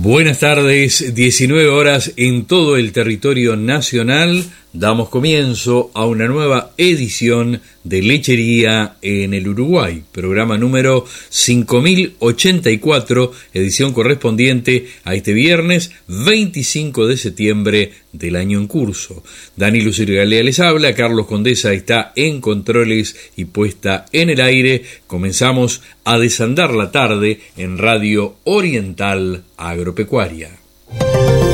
Buenas tardes, 19 horas en todo el territorio nacional. Damos comienzo a una nueva edición de Lechería en el Uruguay, programa número 5084, edición correspondiente a este viernes 25 de septiembre del año en curso. Dani Lucir Galea les habla, Carlos Condesa está en controles y puesta en el aire. Comenzamos a desandar la tarde en Radio Oriental Agropecuaria.